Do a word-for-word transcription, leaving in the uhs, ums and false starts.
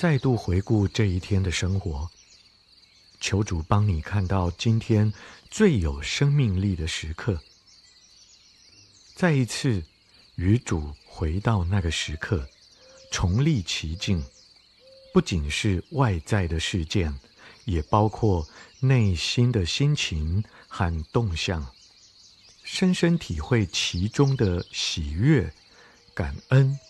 再度回顾这一天的生活，求主帮你看到今天最有生命力的时刻。再一次与主回到那个时刻，重历其境，不仅是外在的事件，也包括内心的心情和动向，深深体会其中的喜悦、感恩